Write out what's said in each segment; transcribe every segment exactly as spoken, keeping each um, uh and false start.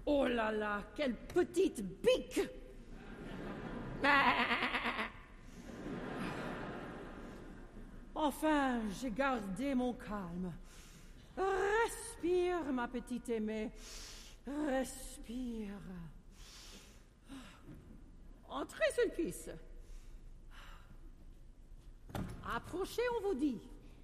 Oh là là, quelle petite bique! Enfin, j'ai gardé mon calme. Respire, ma petite aimée. Respire. Entrez, Sulpice. Approchez, on vous dit.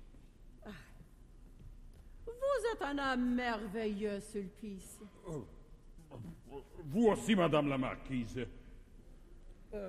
Vous êtes un homme merveilleux, Sulpice. Oh. Vous aussi, Madame la Marquise. Euh,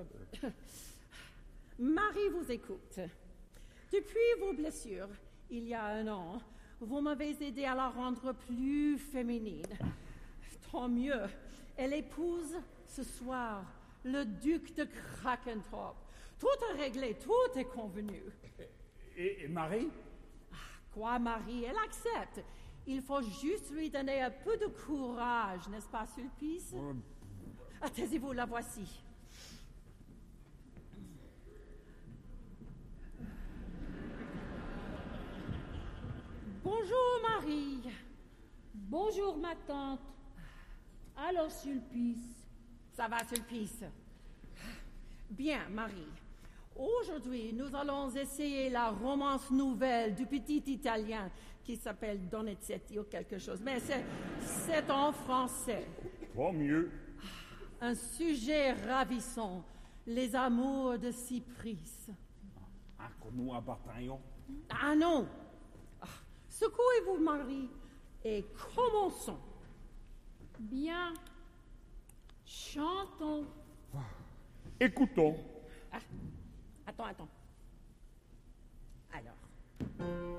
Marie vous écoute. Depuis vos blessures, il y a un an, vous m'avez aidé à la rendre plus féminine. Tant mieux. Elle épouse ce soir le duc de Krakentorp. Tout est réglé, tout est convenu. Et, et Marie? Ah, quoi, Marie? Elle accepte. Il faut juste lui donner un peu de courage, n'est-ce pas, Sulpice? Euh... Ah, taisez-vous, la voici. Bonjour, Marie. Bonjour, ma tante. Alors, Sulpice? Ça va, Sulpice? Bien, Marie. Aujourd'hui, nous allons essayer la romance nouvelle du petit Italien qui s'appelle Donizetti ou quelque chose. Mais c'est, c'est en français. Tant mieux. Un sujet ravissant. Les amours de Cypris. Ah, comme nous un bataillon. Ah non! Secouez-vous, Marie, et commençons. Bien. Chantons. Écoutons. Ah, attends, attends. Alors.